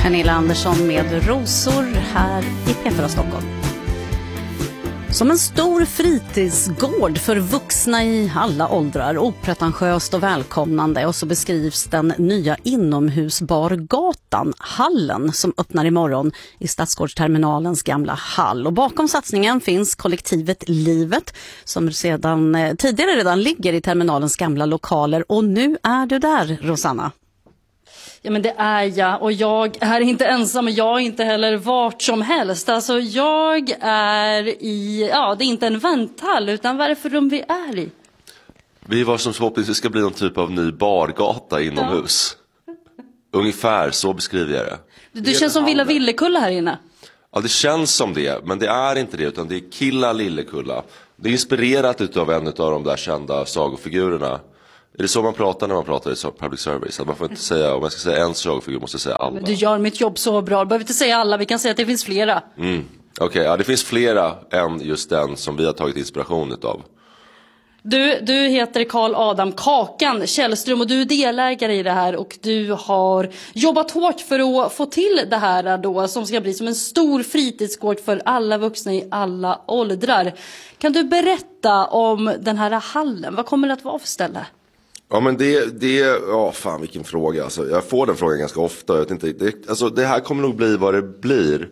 Pernilla Andersson med Rosor här i P4 Stockholm. Som en stor fritidsgård för vuxna i alla åldrar, opretentiöst och välkomnande, och så beskrivs den nya inomhusbargatan, Hallen, som öppnar imorgon i Stadsgårdsterminalens gamla hall. Och bakom satsningen finns kollektivet Livet som tidigare redan ligger i terminalens gamla lokaler, och nu är du där, Rosanna. Ja, men det är jag, och jag är inte ensam, och jag är inte heller vart som helst. Alltså jag är det är inte en vänthall, utan vad är det för rum vi är i? Vi var som förhoppningsvis ska bli någon typ av ny bargata inomhus. Ja. Ungefär så beskriver jag det. Du känns som Villa Villekulla här inne. Ja, det känns som det, men det är inte det, utan det är Killa Lillekulla. Det är inspirerat utav en av de där kända sagofigurerna. Är det så man pratar när man pratar i public service? Att man får inte säga, om jag ska säga en sagofigur måste jag säga alla. Men du gör mitt jobb så bra, du behöver inte säga alla, vi kan säga att det finns flera. Okej, ja, det finns flera än just den som vi har tagit inspiration utav. Du heter Carl Adam Kakan Källström, och du är delägare i det här, och du har jobbat hårt för att få till det här då, som ska bli som en stor fritidsgård för alla vuxna i alla åldrar. Kan du berätta om den här hallen? Vad kommer det att vara för ställe? Ja, men fan vilken fråga. Alltså, jag får den frågan ganska ofta. Jag vet inte, det här kommer nog bli vad det blir.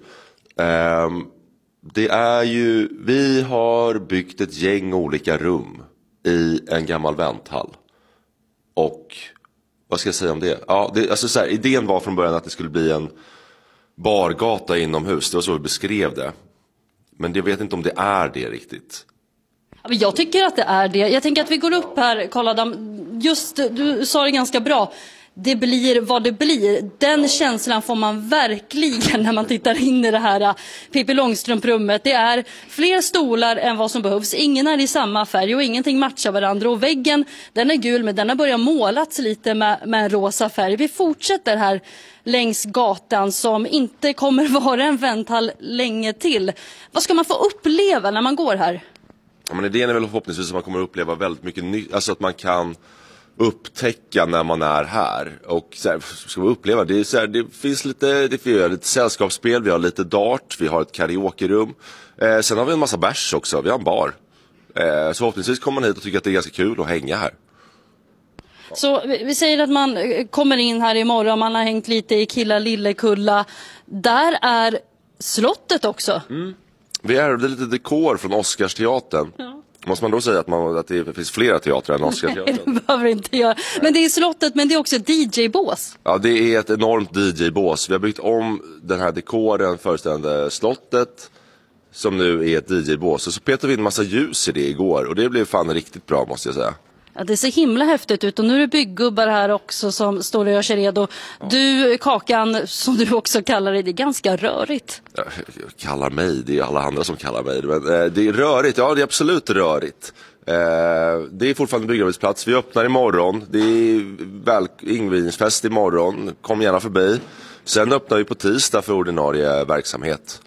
Det är ju, vi har byggt ett gäng olika rum i en gammal vänthall. Och vad ska jag säga om det? Ja, idén var från början att det skulle bli en bargata inomhus. Det var så vi beskrev det. Men jag vet inte om det är det riktigt. Jag tycker att det är det. Jag tänker att vi går upp här, Carl Adam. Just, du sa det ganska bra. Det blir vad det blir. Den känslan får man verkligen när man tittar in i det här Pippi Långstrump-rummet. Det är fler stolar än vad som behövs. Ingen är i samma färg och ingenting matchar varandra. Och väggen, den är gul, men den har börjat målats lite med en rosa färg. Vi fortsätter här längs gatan som inte kommer vara en vänthall länge till. Vad ska man få uppleva när man går här? Ja, men idén är väl förhoppningsvis att man kommer att uppleva väldigt mycket nytt. Alltså att man kan upptäcka när man är här. Och så här, ska vi uppleva det, är så här, det finns lite sällskapsspel, vi har lite dart, vi har ett karaokerum. Sen har vi en massa bärs också, vi har en bar. Så förhoppningsvis kommer man hit och tycker att det är ganska kul att hänga här. Så vi säger att man kommer in här imorgon, man har hängt lite i Killa Lillekulla. Där är slottet också. Vi ärvde lite dekor från Oscarsteatern. Ja. Måste man då säga att det finns flera teatrar än Oscarsteatern? Nej, det behöver inte göra. Men det är slottet, men det är också DJ-bås. Ja, det är ett enormt DJ-bås. Vi har byggt om den här dekoren föreställande slottet, som nu är ett DJ-bås. Och så petade vi in en massa ljus i det igår, och det blev fan riktigt bra, måste jag säga. Ja, det ser himla häftigt ut, och nu är det bygggubbar här också som står och gör sig redo. Ja. Du, Kakan, som du också kallar det är ganska rörigt. Jag kallar mig, det är alla andra som kallar mig. Men det är rörigt, ja det är absolut rörigt. Det är fortfarande byggarbetsplats, vi öppnar imorgon. Det är invigningsfest imorgon, kom gärna förbi. Sen öppnar vi på tisdag för ordinarie verksamhet.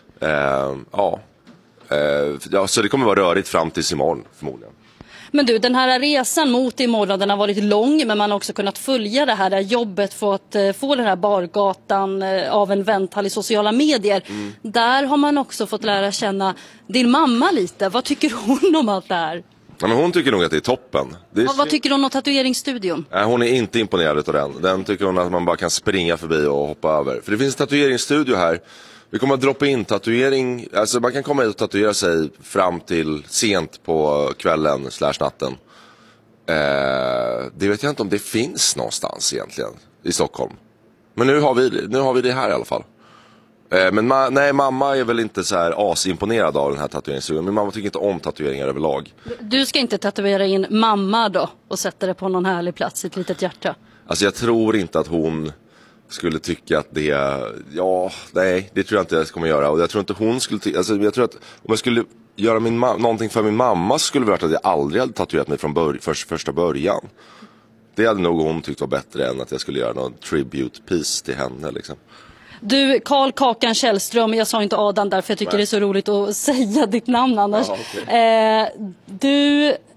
Så det kommer vara rörigt fram tills imorgon förmodligen. Men du, den här resan mot imorgon, den har varit lång, men man har också kunnat följa det här jobbet för att få den här bargatan av en vänthall i sociala medier. Där har man också fått lära känna din mamma lite. Vad tycker hon om allt det här? Ja, men hon tycker nog att det är toppen. Vad tycker hon om tatueringsstudion? Hon är inte imponerad av den. Den tycker hon att man bara kan springa förbi och hoppa över. För det finns en tatueringsstudio här. Vi kommer att droppa in tatuering. Alltså man kan komma hit och tatuera sig fram till sent på kvällen / natten. Det vet jag inte om det finns någonstans egentligen i Stockholm. Men nu har vi det här i alla fall. Men mamma är väl inte så här asimponerad av den här tatueringsstudion. Min mamma tycker inte om tatueringar överlag. Du ska inte tatuera in mamma då och sätta det på någon härlig plats i ett litet hjärta? Alltså jag tror inte att hon skulle tycka att det, det tror jag inte jag kommer göra. Och jag tror inte hon skulle jag tror att om jag skulle göra någonting för min mamma, så skulle det vara att jag aldrig hade tatuerat mig från första början. Det hade nog hon tyckt var bättre än att jag skulle göra någon tribute piece till henne liksom. Du, Carl Kakan Källström, jag sa inte Adam därför jag tycker det är så roligt att säga ditt namn annars. Du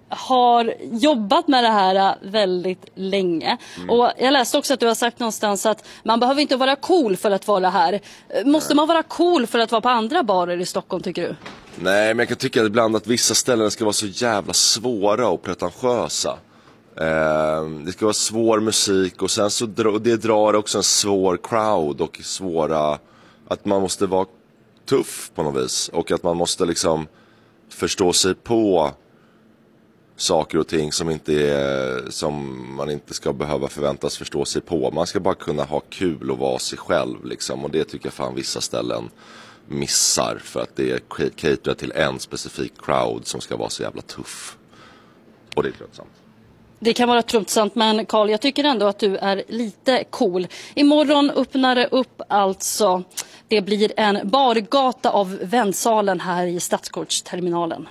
har jobbat med det här väldigt länge. Och jag läste också att du har sagt någonstans att man behöver inte vara cool för att vara här. Måste man vara cool för att vara på andra barer i Stockholm, tycker du? Nej, men jag kan tycka ibland att vissa ställen ska vara så jävla svåra och pretentiösa. Det ska vara svår musik och sen så det drar också en svår crowd och svåra, att man måste vara tuff på något vis och att man måste liksom förstå sig på saker och ting som man inte ska behöva förväntas förstå sig på. Man ska bara kunna ha kul och vara sig själv liksom, och det tycker jag fan vissa ställen missar för att det caterar till en specifik crowd som ska vara så jävla tuff. Och det är tröttsamt. Det kan vara tröttsamt, men Carl, jag tycker ändå att du är lite cool. Imorgon öppnar det upp alltså. Det blir en bargata av väntsalen här i Stadsgårdsterminalen.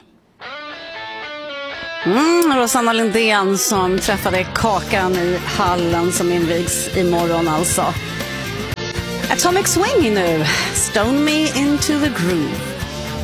Rosanna Lindén som träffade Kakan i hallen som invigs imorgon alltså. Atomic Swing nu. Stone Me Into the Groove.